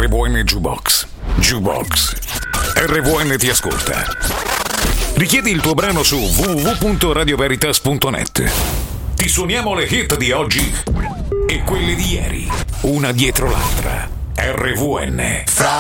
RVN Jukebox. Jukebox. RVN ti ascolta. Richiedi il tuo brano su www.radioveritas.net. Ti suoniamo le hit di oggi e quelle di ieri, una dietro l'altra. RVN.